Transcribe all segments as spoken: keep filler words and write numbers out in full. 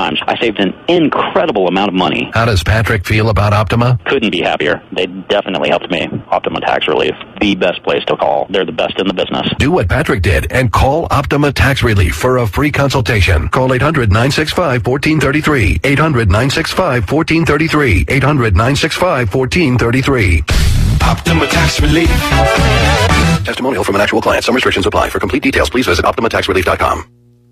times. I saved an incredible amount of money. How does Patrick feel about Optima? Couldn't be happier. They definitely helped me. Optima Tax Relief, the best place to call. They're the best in the business. Do what Patrick did and call Optima Tax Relief for a free consultation. Call eight hundred, nine six five, one four three three. eight hundred, nine six five, one four three three. eight hundred, nine six five, one four three three. Optima Tax Relief. Testimonial from an actual client. Some restrictions apply. For complete details, please visit optima tax relief dot com.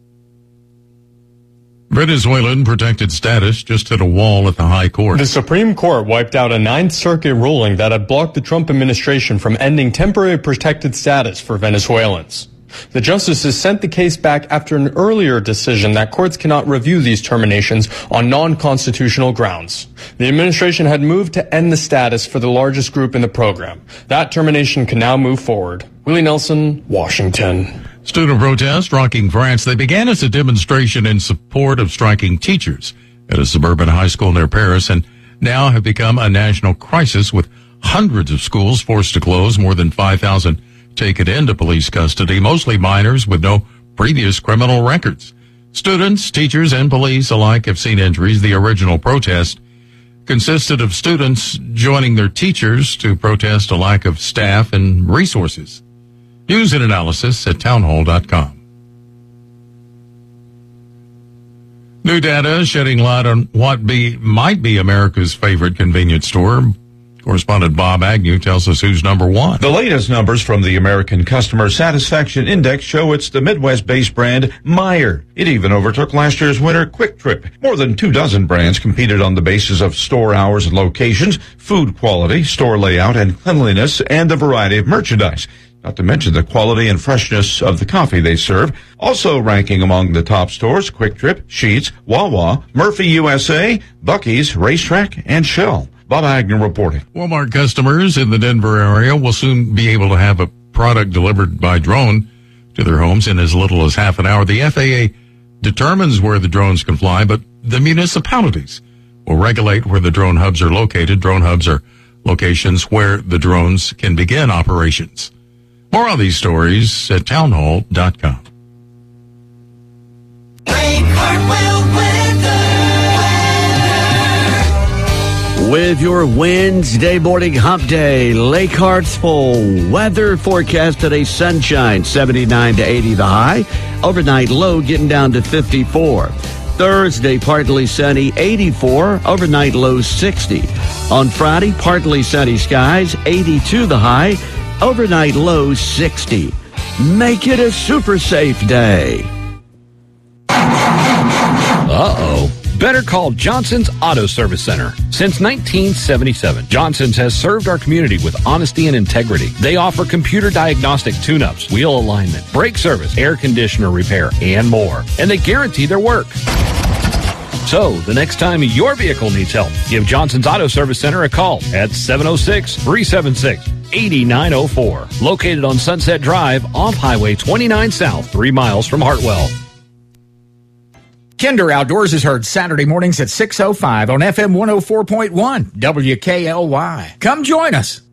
Venezuelan protected status just hit a wall at the High Court. The Supreme Court wiped out a Ninth Circuit ruling that had blocked the Trump administration from ending temporary protected status for Venezuelans. The justices sent the case back after an earlier decision that courts cannot review these terminations on non-constitutional grounds. The administration had moved to end the status for the largest group in the program. That termination can now move forward. Willie Nelson, Washington. Student protests rocking France. They began as a demonstration in support of striking teachers at a suburban high school near Paris and now have become a national crisis with hundreds of schools forced to close, more than five thousand taken into police custody, mostly minors with no previous criminal records. Students, teachers, and police alike have seen injuries. The original protest consisted of students joining their teachers to protest a lack of staff and resources. News and analysis at townhall dot com. New data shedding light on what be might be America's favorite convenience store. Correspondent Bob Agnew tells us who's number one. The latest numbers from the American Customer Satisfaction Index show it's the Midwest-based brand Meijer. It even overtook last year's winner Quick Trip. More than two dozen brands competed on the basis of store hours and locations, food quality, store layout and cleanliness, and the variety of merchandise. Not to mention the quality and freshness of the coffee they serve. Also ranking among the top stores, Quick Trip, Sheetz, Wawa, Murphy U S A, Buc-ee's, Racetrack, and Shell. Bob Agnew reporting. Walmart customers in the Denver area will soon be able to have a product delivered by drone to their homes in as little as half an hour. The F A A determines where the drones can fly, but the municipalities will regulate where the drone hubs are located. Drone hubs are locations where the drones can begin operations. More on these stories at townhall dot com. With your Wednesday morning hump day, Lake Hartsville weather forecast today, sunshine, seventy-nine to eighty the high. Overnight low getting down to fifty-four. Thursday, partly sunny, eighty-four. Overnight low, sixty. On Friday, partly sunny skies, eighty-two the high. Overnight low, sixty. Make it a super safe day. Uh-oh. Better call Johnson's Auto Service Center. Since nineteen seventy-seven, Johnson's has served our community with honesty and integrity. They offer computer diagnostic tune-ups, wheel alignment, brake service, air conditioner repair, and more. And they guarantee their work. So, the next time your vehicle needs help, give Johnson's Auto Service Center a call at seven oh six, three seven six, eight nine oh four. Located on Sunset Drive off Highway twenty-nine South, three miles from Hartwell. Kinder Outdoors is heard Saturday mornings at six oh five on F M one oh four point one W K L Y. Come join us.